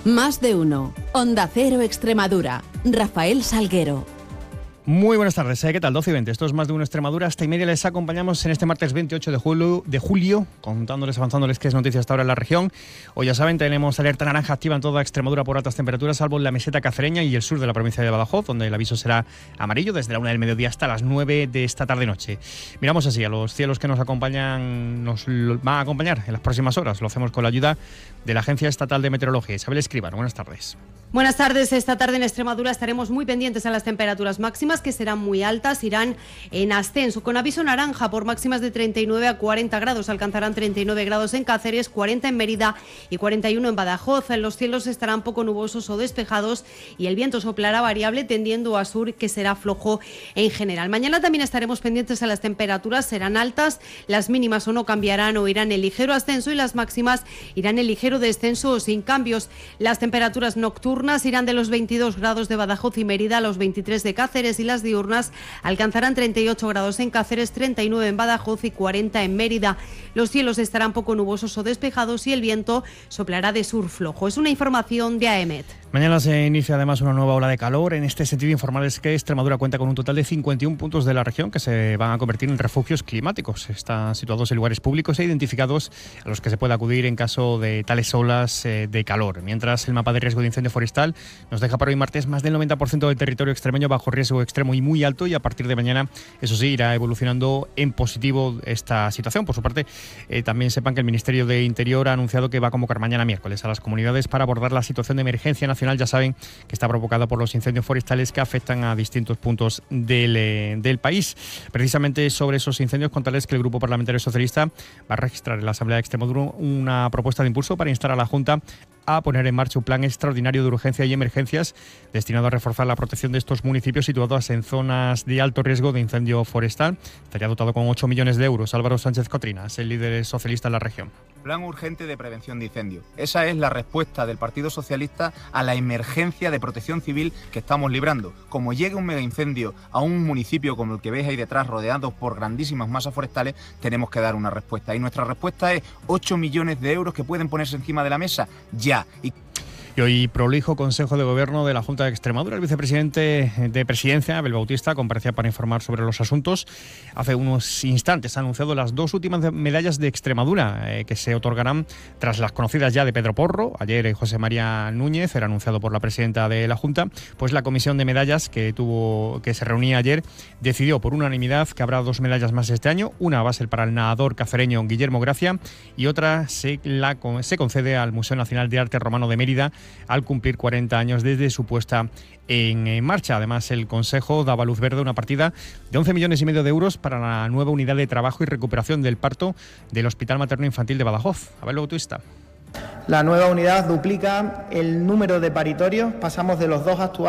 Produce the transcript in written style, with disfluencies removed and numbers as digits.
Más de uno. Onda Cero Extremadura. Rafael Salguero. Muy buenas tardes, ¿qué tal? 12:20, esto es Más de uno Extremadura. Hasta y media les acompañamos en este martes 28 de julio, contándoles, avanzándoles qué es noticia hasta ahora en la región. Hoy ya saben, tenemos alerta naranja activa en toda Extremadura por altas temperaturas, salvo en la meseta cacereña y el sur de la provincia de Badajoz, donde el aviso será amarillo desde la 1 del mediodía hasta las 9 de esta tarde-noche. Miramos así a los cielos que nos acompañan, nos van a acompañar en las próximas horas. Lo hacemos con la ayuda de la Agencia Estatal de Meteorología. Isabel Escribano, buenas tardes. Buenas tardes. Esta tarde en Extremadura estaremos muy pendientes a las temperaturas máximas, que serán muy altas, irán en ascenso, con aviso naranja por máximas de 39 a 40 grados. Alcanzarán 39 grados en Cáceres, 40 en Mérida y 41 en Badajoz. Los cielos estarán poco nubosos o despejados y el viento soplará variable tendiendo a sur, que será flojo en general. Mañana también estaremos pendientes a las temperaturas, serán altas, las mínimas o no cambiarán o irán en ligero ascenso y las máximas irán en ligero descenso o sin cambios. Las temperaturas nocturnas irán de los 22 grados de Badajoz y Mérida a los 23 de Cáceres, y las diurnas alcanzarán 38 grados en Cáceres, 39 en Badajoz y 40 en Mérida. Los cielos estarán poco nubosos o despejados y el viento soplará de sur flojo. Es una información de AEMET. Mañana se inicia además una nueva ola de calor. En este sentido, informarles que Extremadura cuenta con un total de 51 puntos de la región que se van a convertir en refugios climáticos. Están situados en lugares públicos e identificados a los que se puede acudir en caso de tales olas de calor. Mientras, el mapa de riesgo de incendio forestal nos deja para hoy martes más del 90% del territorio extremeño bajo riesgo extremo y muy alto, y a partir de mañana, eso sí, irá evolucionando en positivo esta situación. Por su parte, también sepan que el Ministerio de Interior ha anunciado que va a convocar mañana miércoles a las comunidades para abordar la situación de emergencia nacional. Ya saben que está provocada por los incendios forestales que afectan a distintos puntos del país. Precisamente sobre esos incendios, contarles que el Grupo Parlamentario Socialista va a registrar en la Asamblea de Extremadura una propuesta de impulso para instar a la Junta a poner en marcha un plan extraordinario de urgencia y emergencias destinado a reforzar la protección de estos municipios situados en zonas de alto riesgo de incendio forestal. Estaría dotado con 8 millones de euros. Álvaro Sánchez Cotrinas, el líder socialista en la región. Plan urgente de prevención de incendios. Esa es la respuesta del Partido Socialista a la emergencia de protección civil que estamos librando. Como llegue un mega incendio a un municipio como el que veis ahí detrás, rodeados por grandísimas masas forestales, tenemos que dar una respuesta. Y nuestra respuesta es 8 millones de euros que pueden ponerse encima de la mesa ya. Y hoy, prolijo Consejo de Gobierno de la Junta de Extremadura. El vicepresidente de Presidencia, Abel Bautista, comparecía para informar sobre los asuntos. Hace unos instantes ha anunciado las dos últimas medallas de Extremadura que se otorgarán tras las conocidas ya de Pedro Porro. Ayer José María Núñez era anunciado por la presidenta de la Junta. Pues la comisión de medallas que se reunía ayer decidió por unanimidad que habrá dos medallas más este año. Una va a ser para el nadador cacereño Guillermo Gracia y otra se concede al Museo Nacional de Arte Romano de Mérida al cumplir 40 años desde su puesta en marcha. Además, el Consejo daba luz verde a una partida de 11,5 millones de euros para la nueva unidad de trabajo y recuperación del parto del Hospital Materno Infantil de Badajoz. Abel Bautista. La nueva unidad duplica el número de paritorios, pasamos de los 2 actuales